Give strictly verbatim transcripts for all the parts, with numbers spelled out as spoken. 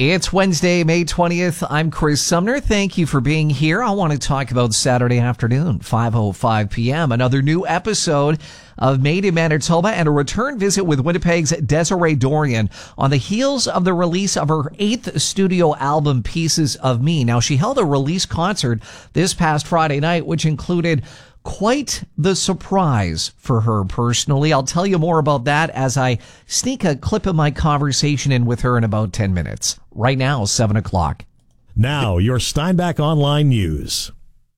It's Wednesday, May twentieth. I'm Chris Sumner. Thank you for being here. I want to talk about Saturday afternoon, five oh five p.m. Another new episode of Made in Manitoba and a return visit with Winnipeg's Desiree Dorion on the heels of the release of her eighth studio album, Pieces of Me. Now, she held a release concert this past Friday night, which included quite the surprise for her personally. I'll tell you more about that as I sneak a clip of my conversation in with her in about ten minutes. Right now, seven o'clock. Now, your Steinbach Online News.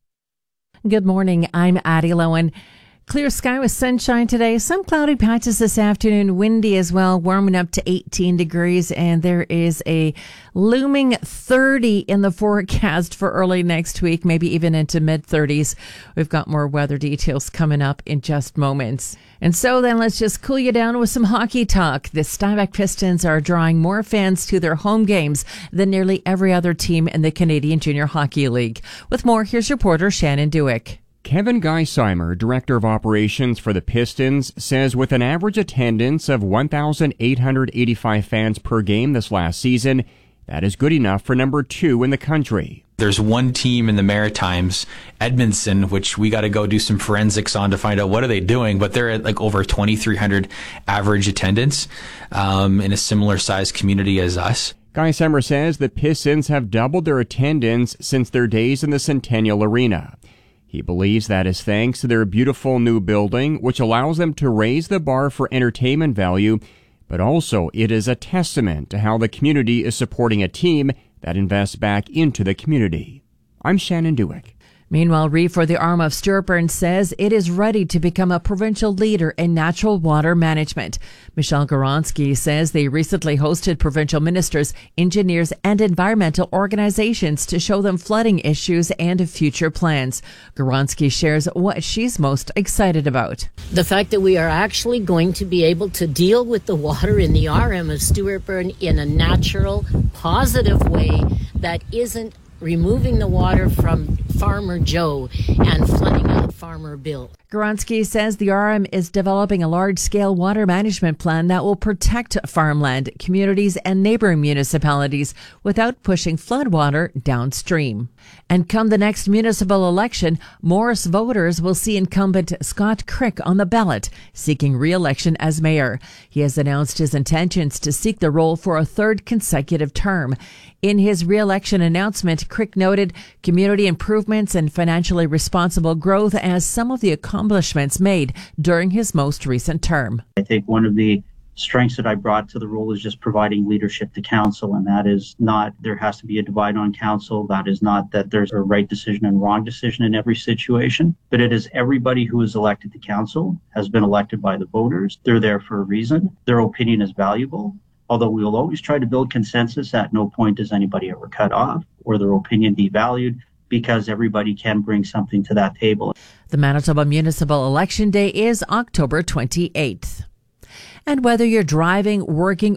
Good morning. I'm Addie Lowen. Clear sky with sunshine today. Some cloudy patches this afternoon. Windy as well, warming up to eighteen degrees. And there is a looming thirty in the forecast for early next week, maybe even into mid thirties. We've got more weather details coming up in just moments. And so then let's just cool you down with some hockey talk. The Steinbach Pistons are drawing more fans to their home games than nearly every other team in the Canadian Junior Hockey League. With more, here's reporter Shannon Dewick. Kevin Geisimer, Director of Operations for the Pistons, says with an average attendance of one thousand eight hundred eighty-five fans per game this last season, that is good enough for number two in the country. There's one team in the Maritimes, Edmondson, which we got to go do some forensics on to find out what are they doing, but they're at like over twenty-three hundred average attendance um, in a similar sized community as us. Geisimer says the Pistons have doubled their attendance since their days in the Centennial Arena. He believes that is thanks to their beautiful new building, which allows them to raise the bar for entertainment value, but also it is a testament to how the community is supporting a team that invests back into the community. I'm Shannon Dewick. Meanwhile, Reef for the arm of Stuart Burns says it is ready to become a provincial leader in natural water management. Michelle Goronsky says they recently hosted provincial ministers, engineers, and environmental organizations to show them flooding issues and future plans. Goronsky shares what she's most excited about. The fact that we are actually going to be able to deal with the water in the R M of Stuart Burn in a natural, positive way that isn't removing the water from Farmer Joe and flooding out Farmer Bill. Goronsky says the R M is developing a large-scale water management plan that will protect farmland, communities, and neighboring municipalities without pushing floodwater downstream. And come the next municipal election, Morris voters will see incumbent Scott Crick on the ballot, seeking re-election as mayor. He has announced his intentions to seek the role for a third consecutive term. In his re-election announcement, Crick noted community improvements and financially responsible growth as some of the accomplishments made during his most recent term. I think one of the strengths that I brought to the role is just providing leadership to council, and that is not there has to be a divide on council. That is not that there's a right decision and wrong decision in every situation, but it is everybody who is elected to council has been elected by the voters. They're there for a reason. Their opinion is valuable. Although we will always try to build consensus, at no point does anybody ever cut off or their opinion devalued, because everybody can bring something to that table. The Manitoba Municipal Election Day is October twenty-eighth. And whether you're driving, working,